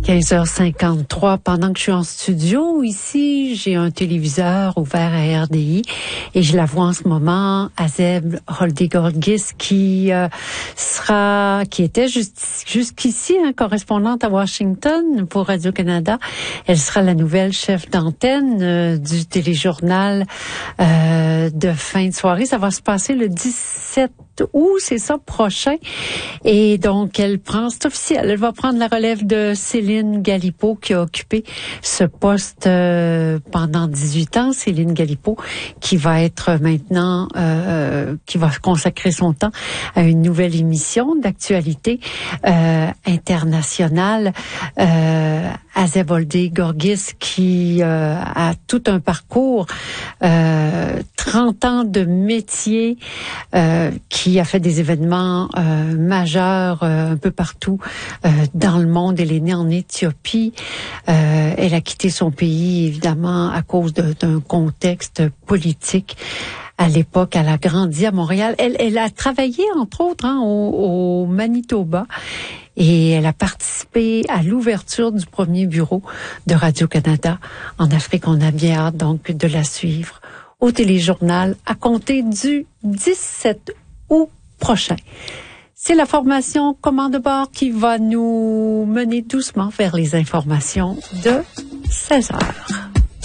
15h53, pendant que je suis en studio, ici, j'ai un téléviseur ouvert à RDI et je la vois en ce moment, Azeb Holdegorgis, qui était jusqu'ici correspondante à Washington pour Radio-Canada. Elle sera la nouvelle chef d'antenne du téléjournal de fin de soirée. Ça va se passer le 17 août, c'est ça, prochain. Et donc, c'est officiel, elle va prendre la relève de Céline Galipeau, qui a occupé ce poste pendant 18 ans. Céline Galipeau, qui va être maintenant, qui va consacrer son temps à une nouvelle émission d'actualité internationale. Azeb Holdegorgis, qui a tout un parcours, 30 ans de métier, qui a fait des événements majeurs un peu partout dans le monde. Elle est née en Éthiopie. Elle a quitté son pays, évidemment, à cause d'un contexte politique. À l'époque, elle a grandi à Montréal. Elle a travaillé, entre autres, au Manitoba. Et elle a participé à l'ouverture du premier bureau de Radio-Canada en Afrique. On a bien hâte, donc, de la suivre au téléjournal à compter du 17 août prochain. C'est la formation Commande de bord qui va nous mener doucement vers les informations de 16 heures.